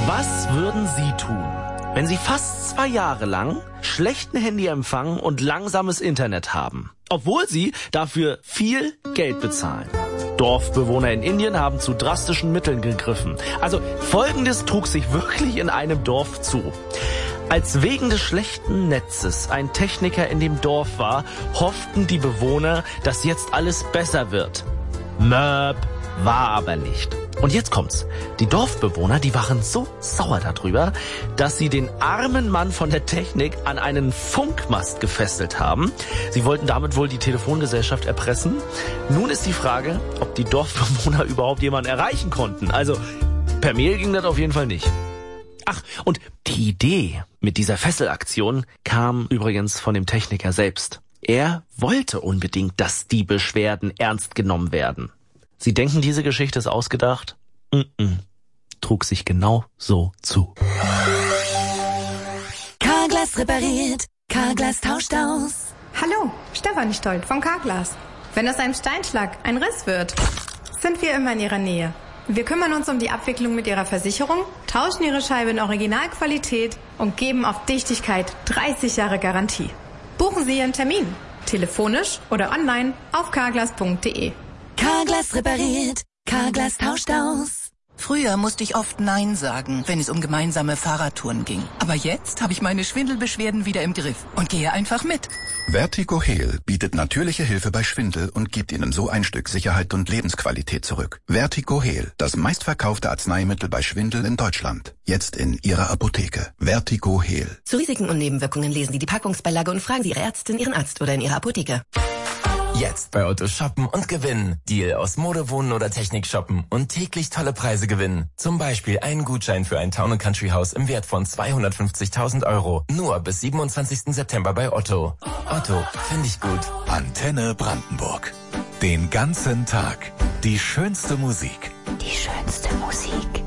Was würden Sie tun, wenn Sie fast 2 Jahre lang schlechten Handyempfang und langsames Internet haben, obwohl Sie dafür viel Geld bezahlen? Dorfbewohner in Indien haben zu drastischen Mitteln gegriffen. Also Folgendes trug sich wirklich in einem Dorf zu. Als wegen des schlechten Netzes ein Techniker in dem Dorf war, hofften die Bewohner, dass jetzt alles besser wird. Möp, war aber nicht. Und jetzt kommt's. Die Dorfbewohner, die waren so sauer darüber, dass sie den armen Mann von der Technik an einen Funkmast gefesselt haben. Sie wollten damit wohl die Telefongesellschaft erpressen. Nun ist die Frage, ob die Dorfbewohner überhaupt jemanden erreichen konnten. Also per Mail ging das auf jeden Fall nicht. Ach, und die Idee mit dieser Fesselaktion kam übrigens von dem Techniker selbst. Er wollte unbedingt, dass die Beschwerden ernst genommen werden. Sie denken, diese Geschichte ist ausgedacht? Trug sich genau so zu. Carglass repariert, Carglass tauscht aus. Hallo, Stefanie Stolt von Carglass. Wenn aus einem Steinschlag ein Riss wird, sind wir immer in Ihrer Nähe. Wir kümmern uns um die Abwicklung mit Ihrer Versicherung, tauschen Ihre Scheibe in Originalqualität und geben auf Dichtigkeit 30 Jahre Garantie. Buchen Sie Ihren Termin, telefonisch oder online auf carglass.de. Carglass repariert, Carglass tauscht aus. Früher musste ich oft Nein sagen, wenn es um gemeinsame Fahrradtouren ging. Aber jetzt habe ich meine Schwindelbeschwerden wieder im Griff und gehe einfach mit. Vertigo Heal bietet natürliche Hilfe bei Schwindel und gibt Ihnen so ein Stück Sicherheit und Lebensqualität zurück. Vertigo Heal, das meistverkaufte Arzneimittel bei Schwindel in Deutschland. Jetzt in Ihrer Apotheke. Vertigo Heal. Zu Risiken und Nebenwirkungen lesen Sie die Packungsbeilage und fragen Sie Ihre Ärztin, Ihren Arzt oder in Ihrer Apotheke. Jetzt bei Otto shoppen und gewinnen. Deal aus Mode, Wohnen oder Technik shoppen und täglich tolle Preise gewinnen. Zum Beispiel einen Gutschein für ein Town & Country Haus im Wert von 250.000 €. Nur bis 27. September bei Otto. Otto, finde ich gut. Antenne Brandenburg. Den ganzen Tag. Die schönste Musik. Die schönste Musik.